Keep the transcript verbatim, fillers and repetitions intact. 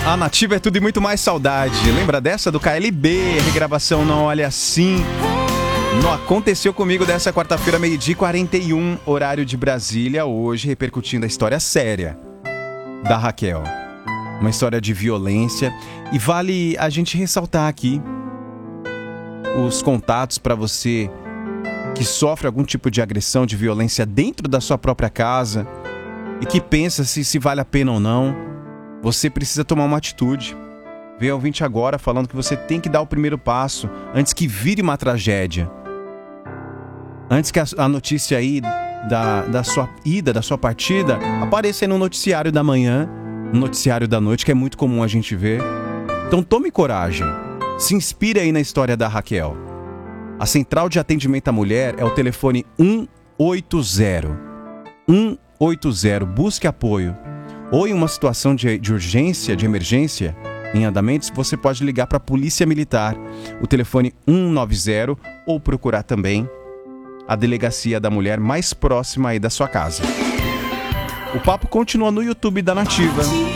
A Nativa é tudo e muito mais saudade. Lembra dessa do K L B? Regravação Não Olhe Assim. Não aconteceu comigo dessa quarta-feira, meio-dia e quarenta e um, horário de Brasília. Hoje repercutindo a história séria da Raquel. Uma história de violência. E vale a gente ressaltar aqui os contatos para você que sofre algum tipo de agressão, de violência dentro da sua própria casa e que pensa se, se vale a pena ou não. Você precisa tomar uma atitude. Vem ouvinte agora falando que você tem que dar o primeiro passo antes que vire uma tragédia. Antes que a, a notícia aí da, da sua ida, da sua partida, apareça aí no noticiário da manhã, no noticiário da noite, que é muito comum a gente ver. Então tome coragem. Se inspire aí na história da Raquel. A Central de Atendimento à Mulher é o telefone um oito zero. um oito zero. Busque apoio. Ou em uma situação de, de urgência, de emergência, em andamentos, você pode ligar para a Polícia Militar, o telefone um nove zero, ou procurar também a delegacia da mulher mais próxima aí da sua casa. O papo continua no YouTube da Nativa.